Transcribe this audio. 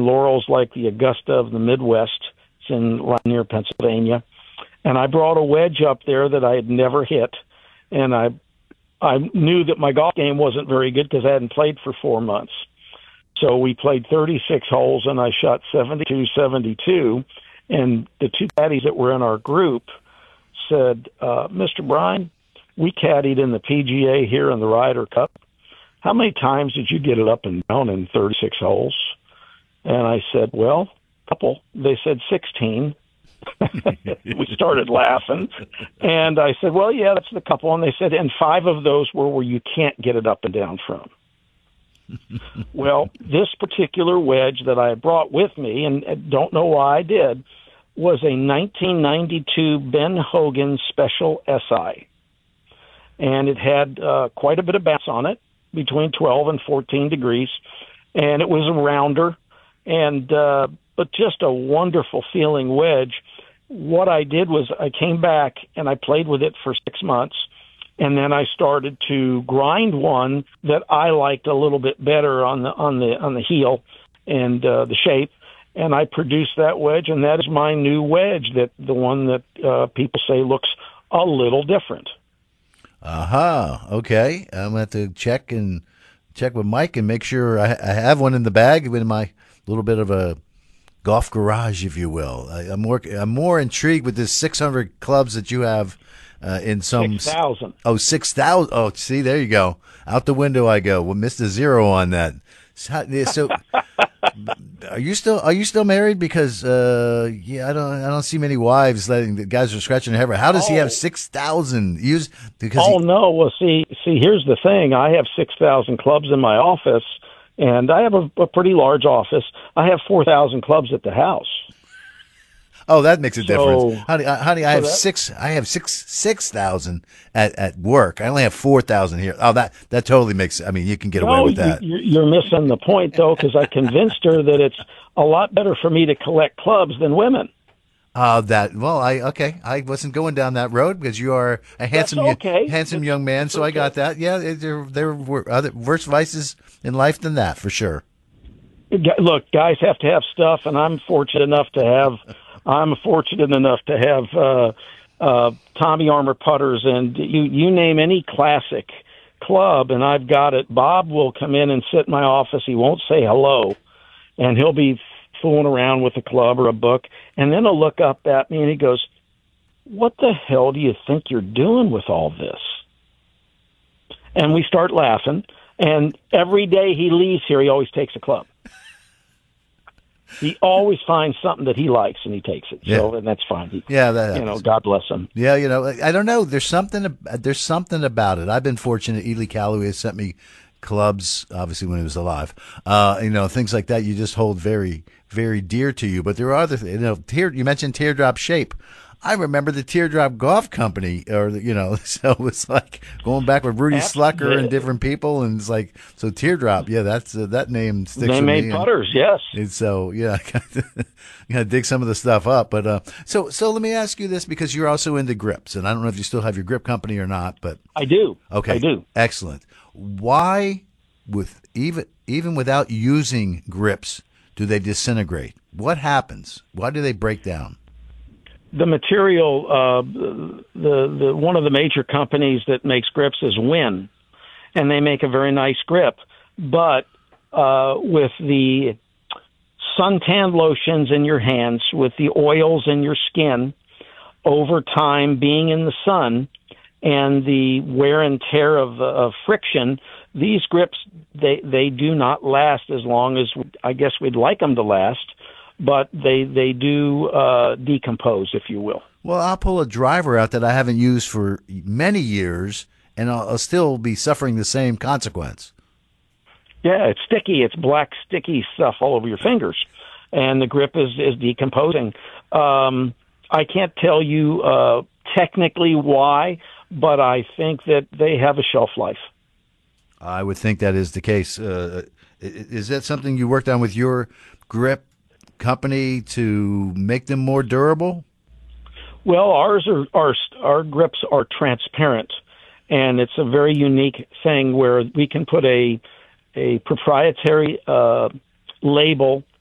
and laurels like the Augusta of the Midwest. It's in near Pennsylvania. And I brought a wedge up there that I had never hit. And I knew that my golf game wasn't very good because I hadn't played for 4 months. So we played 36 holes, and I shot 72. And the two caddies that were in our group said, Mr. Bryan, we caddied in the PGA here in the Ryder Cup. How many times did you get it up and down in 36 holes? And I said, well, a couple. They said 16. We started laughing. And I said, well, yeah, that's the couple. And they said, and 5 of those were where you can't get it up and down from. Well, this particular wedge that I brought with me, and don't know why I did, was a 1992 Ben Hogan Special SI. And it had quite a bit of bounce on it, between 12 and 14 degrees. And it was a rounder, and but just a wonderful feeling wedge. What I did was I came back and I played with it for 6 months. And then I started to grind one that I liked a little bit better on the heel and the shape, and I produced that wedge, and that is my new wedge. That the one that people say looks a little different. Aha. Okay, I'm gonna have to check with Mike and make sure I have one in the bag in my little bit of a golf garage, if you will. I'm more intrigued with this 600 clubs that you have. In some 6,000. Oh, 6,000. Oh, see, there you go. Out the window I go. We missed a zero on that. So, are you still married? Because I don't see many wives letting the guys are scratching their head. How does he have 6,000 used? No. Well, see, here's the thing. I have 6,000 clubs in my office, and I have a pretty large office. I have 4,000 clubs at the house. Oh, that makes a difference, honey. I have 6,000 at work. I only have 4,000 here. Oh, that totally makes. I mean, you can get away with that. You're missing the point, though, because I convinced her that it's a lot better for me to collect clubs than women. I wasn't going down that road because you are a handsome young man. So I got that. Yeah, there were other worse vices in life than that, for sure. Look, guys have to have stuff, and I'm fortunate enough to have Tommy Armour putters, and you name any classic club, and I've got it. Bob will come in and sit in my office. He won't say hello, and he'll be fooling around with a club or a book, and then he'll look up at me and he goes, "What the hell do you think you're doing with all this?" And we start laughing, and every day he leaves here, he always takes a club. He always finds something that he likes, and he takes it. So, and that's fine. God bless him. Yeah, I don't know. There's something about it. I've been fortunate. Ely Calloway has sent me clubs, obviously when he was alive. Things like that you just hold very, very dear to you. But there are other things. You mentioned Teardrop Shape. I remember the Teardrop Golf Company, so it's like going back with Rudy Slucker and different people, and it's like, so Teardrop, that name sticks with me. They made putters, yes. And so, I gotta dig some of the stuff up. But so let me ask you this, because you're also into grips, and I don't know if you still have your grip company or not, but I do. Okay, I do. Excellent. Why, even without using grips, do they disintegrate? What happens? Why do they break down? The material, the one of the major companies that makes grips is Win, and they make a very nice grip. But with the suntan lotions in your hands, with the oils in your skin, over time being in the sun, and the wear and tear of friction, these grips they do not last as long as I guess we'd like them to last. But they do decompose, if you will. Well, I'll pull a driver out that I haven't used for many years, and I'll still be suffering the same consequence. Yeah, it's sticky. It's black, sticky stuff all over your fingers, and the grip is decomposing. I can't tell you technically why, but I think that they have a shelf life. I would think that is the case. Is that something you worked on with your grip company to make them more durable? Well, our grips are transparent, and it's a very unique thing where we can put a proprietary label